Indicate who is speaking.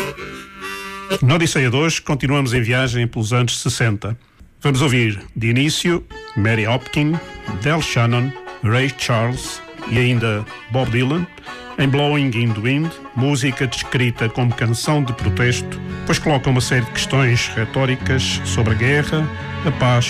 Speaker 1: Na Odisseia de hoje, continuamos em viagem pelos anos 60. Vamos ouvir, de início, Mary Hopkin, Del Shannon, Ray Charles e ainda Bob Dylan, em Blowing in the Wind, música descrita como canção de protesto, pois coloca uma série de questões retóricas sobre a guerra, a paz